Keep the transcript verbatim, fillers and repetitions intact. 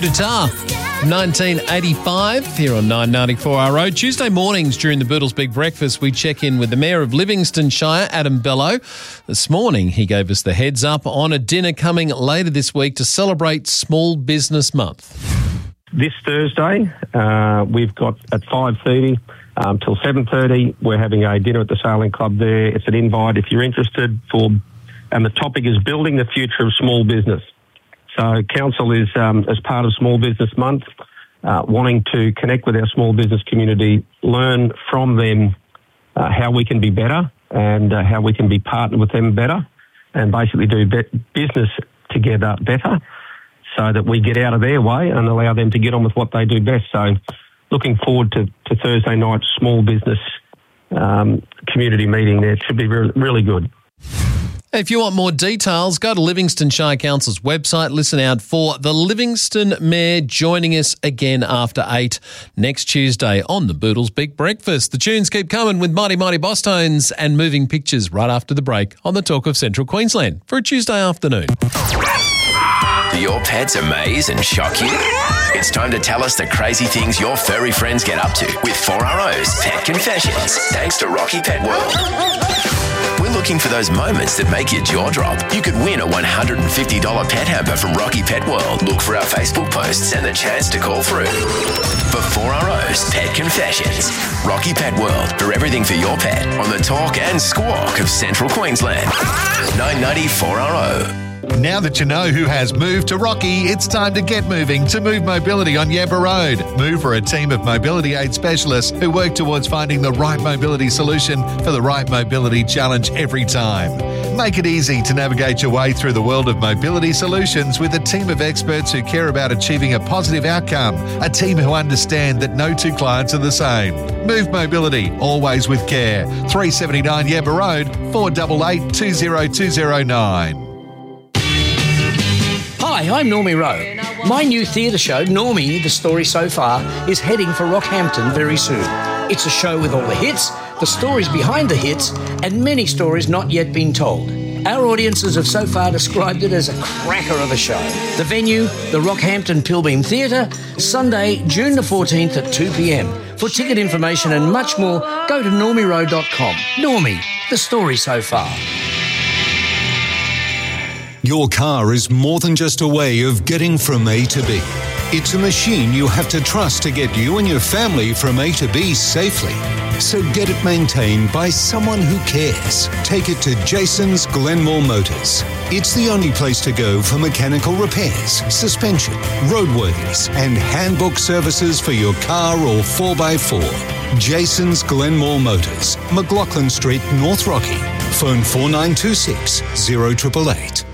Coup d'etat, nineteen eighty-five, here on nine ninety-four R O. Tuesday mornings during the Boodles Big Breakfast, we check in with the Mayor of Livingston Shire, Adam Bello. This morning, he gave us the heads up on a dinner coming later this week to celebrate Small Business Month. This Thursday, uh, we've got at five thirty um, till seven thirty, we're having a dinner at the Sailing Club there. It's an invite if you're interested for, and the topic is building the future of small business. So Council is, um, as part of Small Business Month, uh, wanting to connect with our small business community, learn from them uh, how we can be better and uh, how we can be partnered with them better and basically do be- business together better so that we get out of their way and allow them to get on with what they do best. So looking forward to, to Thursday night's small business um, community meeting there. It should be re- really good. If you want more details, go to Livingston Shire Council's website. Listen out for the Livingston Mayor joining us again after eight next Tuesday on the Boodles Big Breakfast. The tunes keep coming with Mighty Mighty Boss Tones and Moving Pictures right after the break on the Talk of Central Queensland for a Tuesday afternoon. Do your pets amaze and shock you? It's time to tell us the crazy things your furry friends get up to with four R O's Pet Confessions, thanks to Rocky Pet World. We're looking for those moments that make your jaw drop. You could win a one hundred fifty dollars pet hamper from Rocky Pet World. Look for our Facebook posts and the chance to call through. For four R O's Pet Confessions, Rocky Pet World, for everything for your pet on the talk and squawk of Central Queensland. nine ninety-four R O. Now that you know who has moved to Rocky, it's time to get moving to Move Mobility on Yabba Road. Move are a team of mobility aid specialists who work towards finding the right mobility solution for the right mobility challenge every time. Make it easy to navigate your way through the world of mobility solutions with a team of experts who care about achieving a positive outcome, a team who understand that no two clients are the same. Move Mobility, always with care. three seventy-nine Yabba Road, four eight eight, two zero two zero nine. Hi, I'm Normie Rowe. My new theatre show, Normie, The Story So Far, is heading for Rockhampton very soon. It's a show with all the hits, the stories behind the hits, and many stories not yet been told. Our audiences have so far described it as a cracker of a show. The venue, the Rockhampton Pilbeam Theatre, Sunday, June the fourteenth at two p.m. For ticket information and much more, go to normie rowe dot com. Normie, The Story So Far. Your car is more than just a way of getting from A to B. It's a machine you have to trust to get you and your family from A to B safely. So get it maintained by someone who cares. Take it to Jason's Glenmore Motors. It's the only place to go for mechanical repairs, suspension, roadworthies, and handbook services for your car or four by four. Jason's Glenmore Motors, McLaughlin Street, North Rocky. Phone four nine two six, zero eight eight eight.